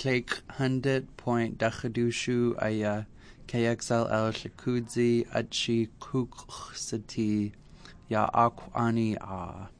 Clake Hundit Point Dachadushu Aya KXLL Shakudzi Achi Kuksati Ya Akwani A